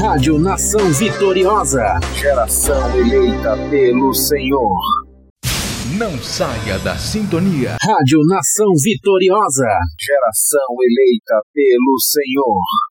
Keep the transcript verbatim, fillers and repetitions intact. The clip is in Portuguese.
Rádio Nação Vitoriosa. Geração eleita pelo Senhor. Não saia da sintonia. Rádio Nação Vitoriosa. Geração eleita pelo Senhor.